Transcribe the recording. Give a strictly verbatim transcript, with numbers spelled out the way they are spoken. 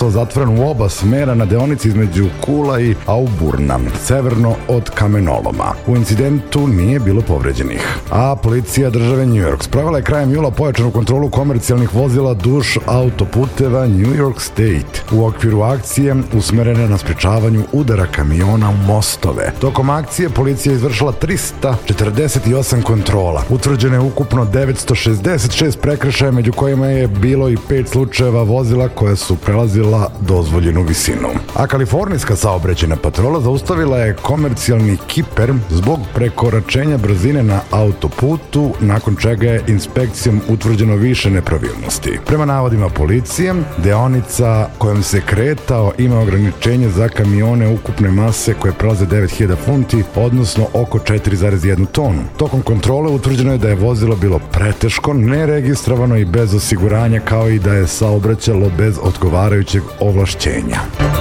zatvoren u oba smera na deonici između Kula i Auburna, severno od kamenoloma. U incidentu nije bilo povređenih. A policija države New York sprovela je krajem jula pojačanu kontrolu komercijalnih vozila duž autoputeva New York State u okviru akcije usmerene na sprečavanju udara kamiona u mostove. Tokom akcije policija je izvršila trista četrdeset osam kontrola. Utvrđeno je ukupno devetsto šezdeset šest prekršaja, među kojima je bilo i pet slučajeva vozila koja su prelazila dozvoljenu visinu. A kalifornijska saobraćajna patrola zaustavila je komercijalni kiper zbog prekoračenja brzine na autoputu, nakon čega je inspekcijom utvrđeno više nepravilnosti. Prema navodima policije, deonica kojom se kretao ima ograničenje za kamione ukupne mase koje prelaze devet hiljada funti, odnosno oko četiri zarez jednu tonu. Tokom kontrole utvrđeno je da je vozilo bilo preteško, neregistrovano i bez osiguranja, kao i da je saobraćalo bez odgovarajućeg ovlašćenja.